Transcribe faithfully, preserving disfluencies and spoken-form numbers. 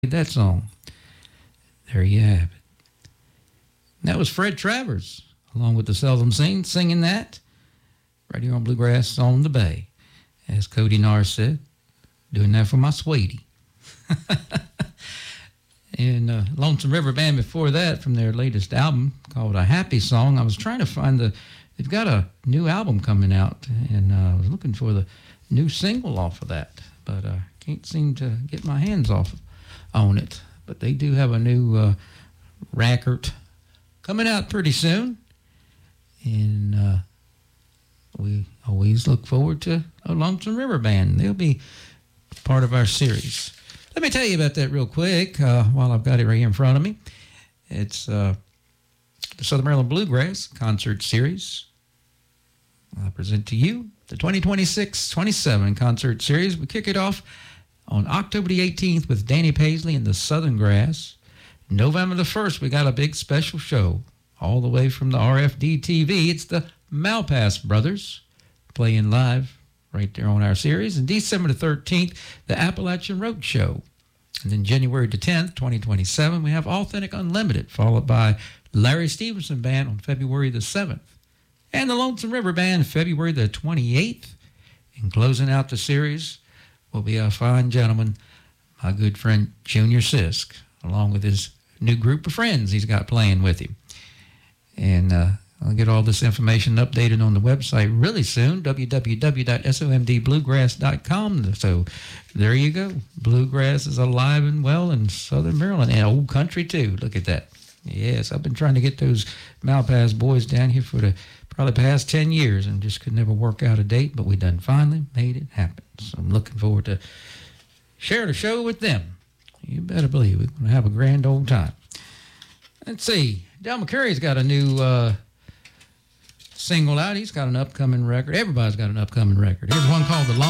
that song. There you have it. And that was Fred Travers, along with the Seldom Sing, singing that right here on Bluegrass on the Bay. As Cody Nars said, doing that for my sweetie. And uh, Lonesome River Band before that, from their latest album called A Happy Song. I was trying to find the, they've got a new album coming out, and uh, I was looking for the new single off of that, but I uh, can't seem to get my hands off on it. But they do have a new uh, record coming out pretty soon, and uh, we always look forward to a Lonesome River Band. They'll be part of our series. Let me tell you about that real quick uh, while I've got it right here in front of me. It's uh, the Southern Maryland Bluegrass Concert Series. I present to you the twenty twenty-six twenty-seven Concert Series. We kick it off on October the eighteenth with Danny Paisley and the Southern Grass. November the first, we got a big special show all the way from the R F D T V. It's the Malpass Brothers playing live right there on our series. And December the thirteenth, the Appalachian Road Show. And then January the tenth, twenty twenty-seven, we have Authentic Unlimited, followed by Larry Stevenson Band on February the seventh. And the Lonesome River Band, February the twenty-eighth. And closing out the series will be a fine gentleman, my good friend Junior Sisk, along with his new group of friends he's got playing with him. And uh, I'll get all this information updated on the website really soon, w w w dot s o m d bluegrass dot com. So there you go. Bluegrass is alive and well in Southern Maryland and old country too. Look at that. Yes, I've been trying to get those Malpass boys down here for the probably past ten years and just could never work out a date, but we done finally made it happen. So I'm looking forward to share the show with them. You better believe we're going to have a grand old time. Let's see. Del McCurry's got a new uh, single out. He's got an upcoming record. Everybody's got an upcoming record. Here's one called The Long